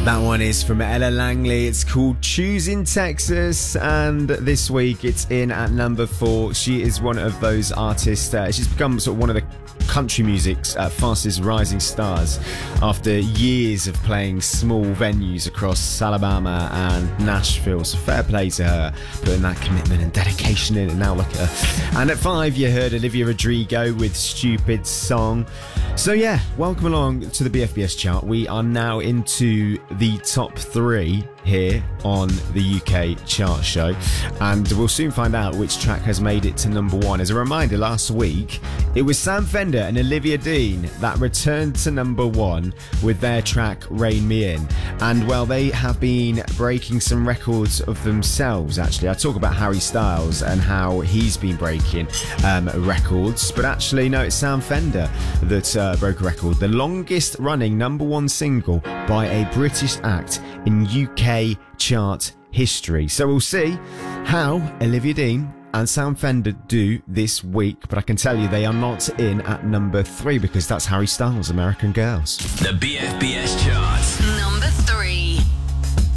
That one is from Ella Langley. It's called Choosing Texas, and this week it's in at number 4. She is one of those artists. She's become sort of one of the country music's fastest rising stars after years of playing small venues across Alabama and Nashville. So fair play to her, putting that commitment and dedication in, and now look at her. And at 5 you heard Olivia Rodrigo with Stupid Song. So yeah, welcome along to the BFBS chart. We are now into the top 3 here on the UK chart show, and we'll soon find out which track has made it to number 1. As a reminder, last week it was Sam Fender and Olivia Dean that returned to number 1 with their track Rein Me In, and well, they have been breaking some records of themselves. Actually, I talk about Harry Styles and how he's been breaking records, but actually no, it's Sam Fender that broke a record, the longest running number 1 single by a British act in UK chart history. So we'll see how Olivia Dean and Sam Fender do this week, but I can tell you they are not in at number 3 because that's Harry Styles' American Girls. The BFBS chart. Number 3.